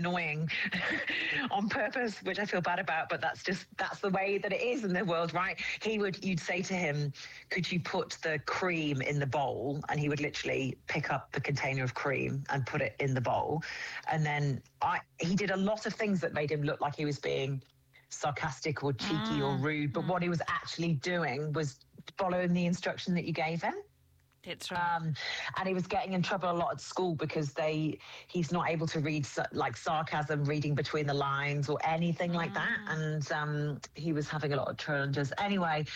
annoying on purpose, which I feel bad about, but that's the way that it is in the world, right? You'd say to him, could you put the cream in the bowl? And he would literally pick up the container of cream and put it in the bowl. And then he did a lot of things that made him look like he was being sarcastic or cheeky or rude, but what he was actually doing was following the instruction that you gave him. That's right. And he was getting in trouble a lot at school because he's not able to read like sarcasm, reading between the lines or anything like that. And he was having a lot of challenges. Anyway,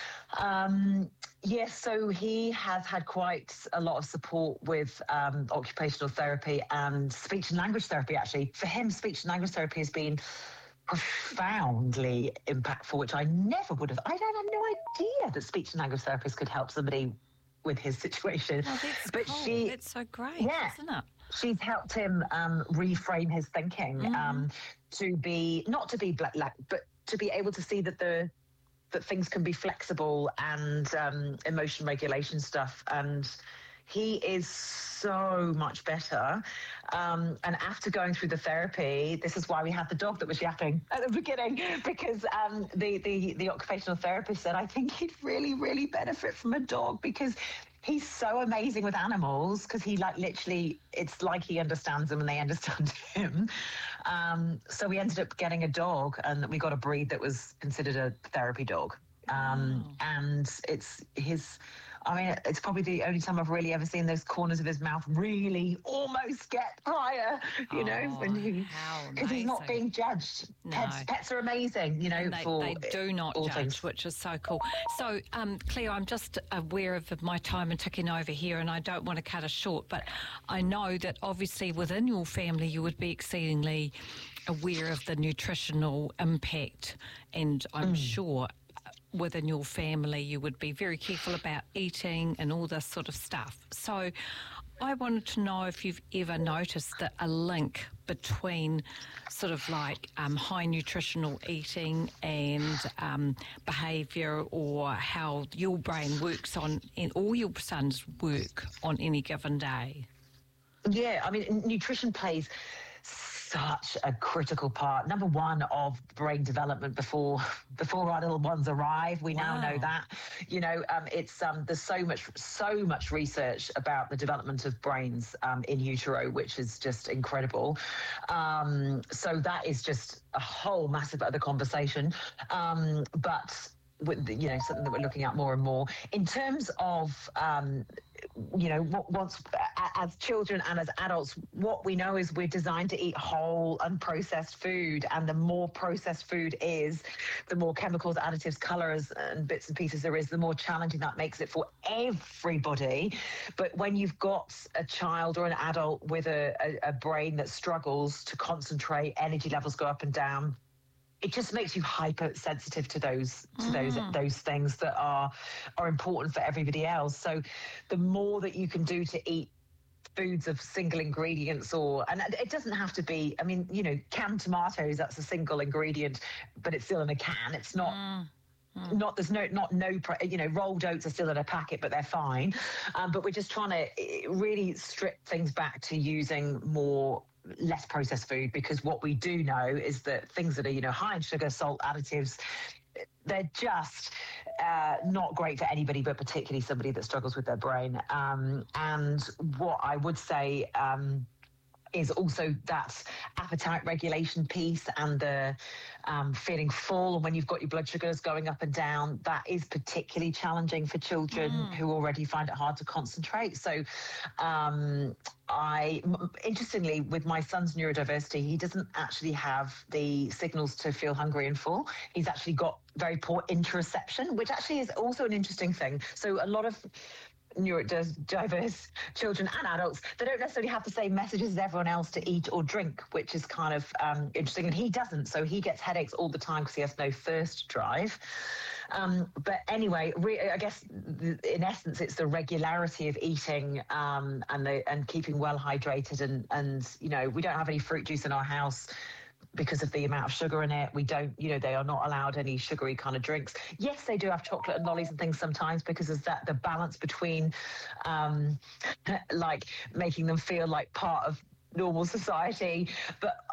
yes, so he has had quite a lot of support with occupational therapy and speech and language therapy, actually. For him, speech and language therapy has been profoundly impactful, which I never would have. I had no idea that speech and language therapists could help somebody with his situation. Oh, that's but cool. That's so great, isn't it? She's helped him reframe his thinking to be not to be black, but to be able to see that things can be flexible and emotion regulation stuff. And he is so much better. And after going through the therapy, this is why we had the dog that was yapping at the beginning, because the occupational therapist said, I think he'd really, really benefit from a dog because he's so amazing with animals, because he literally, it's like he understands them and they understand him. So we ended up getting a dog, and we got a breed that was considered a therapy dog. And it's probably the only time I've really ever seen those corners of his mouth really almost get higher, because he's not being judged. No. Pets are amazing, they do not judge, things. which is so cool. So, Claire, I'm just aware of my time and ticking over here, and I don't want to cut us short, but I know that obviously within your family you would be exceedingly aware of the nutritional impact, and I'm sure within your family you would be very careful about eating and all this sort of stuff. So I wanted to know if you've ever noticed a link between sort of like high nutritional eating and behaviour, or how your brain works and all your sons work on any given day. Yeah, I mean, nutrition plays such a critical part. Number one of brain development before our little ones arrive. We now know that. It's there's so much research about the development of brains in utero, which is just incredible. So that is just a whole massive other conversation. But something that we're looking at more and more in terms of once as children and as adults, what we know is we're designed to eat whole unprocessed food, and the more processed food is, the more chemicals, additives, colors and bits and pieces there is, the more challenging that makes it for everybody. But when you've got a child or an adult with a brain that struggles to concentrate, energy levels go up and down, it just makes you hypersensitive to those things that are important for everybody else. So the more that you can do to eat foods of single ingredients, and it doesn't have to be, canned tomatoes, that's a single ingredient, but it's still in a can. It's not rolled oats are still in a packet, but they're fine. But we're just trying to really strip things back to using less processed food, because what we do know is that things that are high in sugar, salt, additives, they're just not great for anybody, but particularly somebody that struggles with their brain. And what I would say is also that appetite regulation piece and the feeling full, and when you've got your blood sugars going up and down, that is particularly challenging for children who already find it hard to concentrate. So interestingly, with my son's neurodiversity, he doesn't actually have the signals to feel hungry and full. He's actually got very poor interoception, which actually is also an interesting thing. So a lot of neurodiverse children and adults, they don't necessarily have the same messages as everyone else to eat or drink, which is kind of interesting. And he doesn't, so he gets headaches all the time because he has no thirst drive. But anyway, I guess in essence, it's the regularity of eating and keeping well hydrated. And we don't have any fruit juice in our house because of the amount of sugar in it. We don't, they are not allowed any sugary kind of drinks. Yes, they do have chocolate and lollies and things sometimes, because there's the balance between like making them feel like part of normal society. But